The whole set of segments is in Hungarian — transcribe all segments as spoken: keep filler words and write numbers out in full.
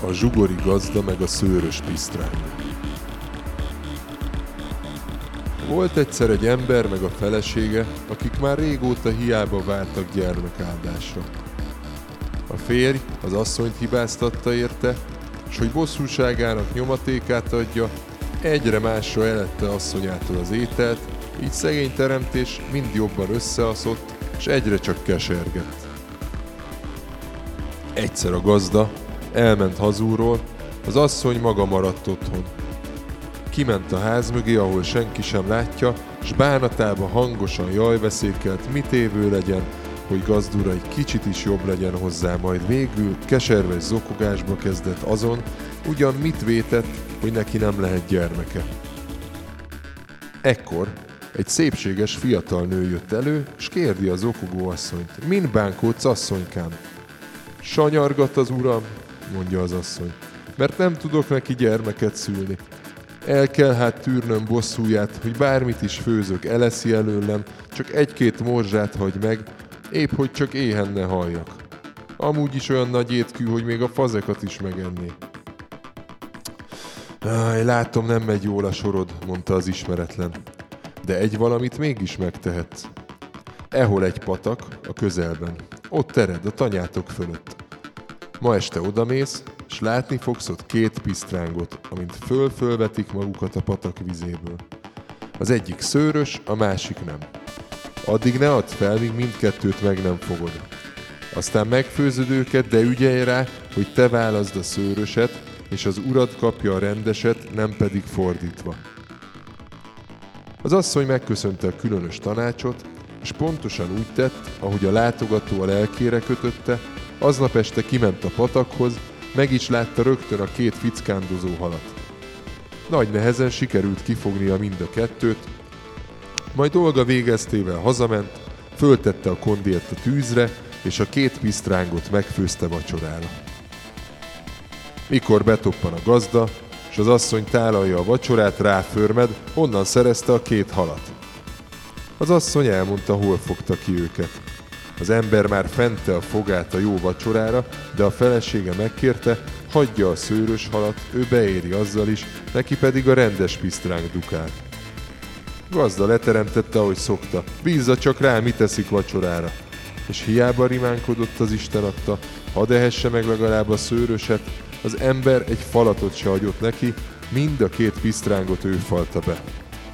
A zsugori gazda meg a szőrös pisztráng. Volt egyszer egy ember meg a felesége, akik már régóta hiába vártak gyermekáldásra. A férj az asszonyt hibáztatta érte, s hogy bosszúságának nyomatékát adja, egyre másra elette asszonyától az ételt, így szegény teremtés mind jobban összeaszott, s egyre csak kesergett. Egyszer a gazda elment hazúról, az asszony maga maradt otthon. Kiment a ház mögé, ahol senki sem látja, s bánatába hangosan jajveszékelt, mit évő legyen, hogy gazdura egy kicsit is jobb legyen hozzá, majd végül keserves zokogásba kezdett azon, ugyan mit vétett, hogy neki nem lehet gyermeke. Ekkor egy szépséges fiatal nő jött elő, s kérdi a zokogó asszonyt: min bánkódsz, asszonykám? Sanyargat az uram, mondja az asszony, mert nem tudok neki gyermeket szülni. El kell hát tűrnöm bosszúját, hogy bármit is főzök, eleszi előlem, csak egy-két morzsát hagy meg, épp hogy csak éhen ne halljak. Amúgy is olyan nagy étkű, hogy még a fazekat is megenné. Áj, látom, nem megy jól a sorod, mondta az ismeretlen. De egy valamit mégis megtehetsz. Ehol egy patak a közelben. Ott ered, a tanyátok fölött. Ma este odamész, s látni fogsz ott két pisztrángot, amint föl-fölvetik magukat a patak vizéből. Az egyik szőrös, a másik nem. Addig ne add fel, míg mindkettőt meg nem fogod. Aztán megfőzöd őket, de ügyelj rá, hogy te válaszd a szőröset, és az urad kapja a rendeset, nem pedig fordítva. Az asszony megköszönte a különös tanácsot, és pontosan úgy tett, ahogy a látogató a lelkére kötötte, aznap este kiment a patakhoz, meg is látta rögtön a két fickándozó halat. Nagy nehezen sikerült kifognia mind a kettőt, majd dolga végeztével hazament, föltette a kondért a tűzre, és a két pisztrángot megfőzte vacsorára. Mikor betoppan a gazda, s az asszony tálalja a vacsorát, ráförmed, honnan szerezte a két halat. Az asszony elmondta, hol fogta ki őket. Az ember már fente a fogát a jó vacsorára, de a felesége megkérte, hagyja a szőrös halat, ő beéri azzal is, neki pedig a rendes pisztránk dukál. Gazda leteremtette, ahogy szokta, bízza csak rá, mit eszik vacsorára. És hiába rimánkodott az Isten adta, hadd ehesse meg legalább a szőröset, az ember egy falatot se hagyott neki, mind a két pisztrángot ő falta be.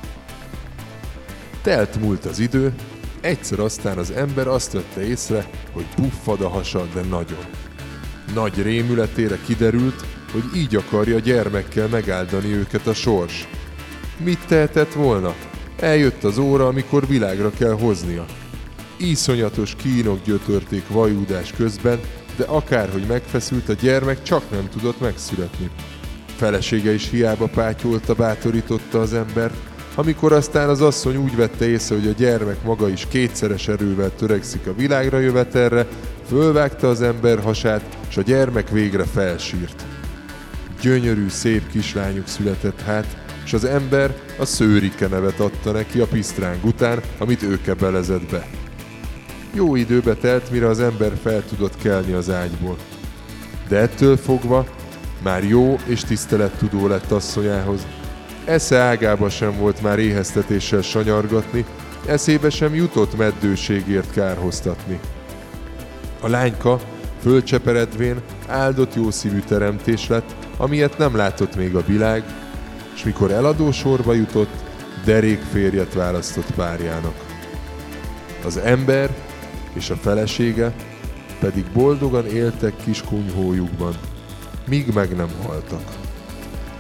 Telt múlt az idő, egyszer aztán az ember azt vette észre, hogy puffad a hasa, de nagyon. Nagy rémületére kiderült, hogy így akarja gyermekkel megáldani őket a sors. Mit tehetett volna? Eljött az óra, amikor világra kell hoznia. Iszonyatos kínok gyötörték vajúdás közben, de akárhogy megfeszült, a gyermek csak nem tudott megszületni. Felesége is hiába pátyolta, bátorította az embert, amikor aztán az asszony úgy vette észre, hogy a gyermek maga is kétszeres erővel törekszik a világra jövetelre, fölvágta az ember hasát, s a gyermek végre felsírt. Gyönyörű, szép kislányuk született hát, s az ember a Szőrike nevet adta neki a pisztráng után, amit ő kebelezett be. Jó időbe telt, mire az ember fel tudott kelni az ágyból. De ettől fogva már jó és tisztelettudó lett asszonyához. Esze ágába sem volt már éheztetéssel sanyargatni, eszébe sem jutott meddőségért kárhoztatni. A lányka fölcseperedvén áldott jószívű teremtés lett, amilyet nem látott még a világ, s mikor eladó sorba jutott, derék férjet választott párjának. Az ember és a felesége pedig boldogan éltek kis kunyhójukban, míg meg nem haltak.